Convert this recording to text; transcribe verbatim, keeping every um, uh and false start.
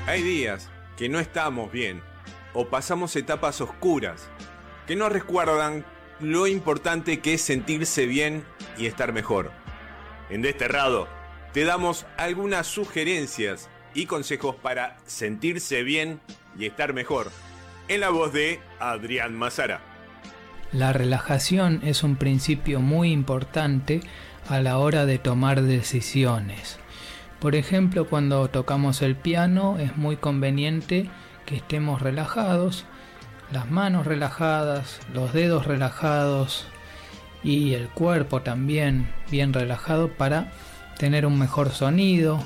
Hay días que no estamos bien o pasamos etapas oscuras que nos recuerdan lo importante que es sentirse bien y estar mejor. En Desterrado te damos algunas sugerencias y consejos para sentirse bien y estar mejor, en la voz de Adrián Mazara. La relajación es un principio muy importante a la hora de tomar decisiones. Por ejemplo, cuando tocamos el piano es muy conveniente que estemos relajados, las manos relajadas, los dedos relajados y el cuerpo también bien relajado para tener un mejor sonido,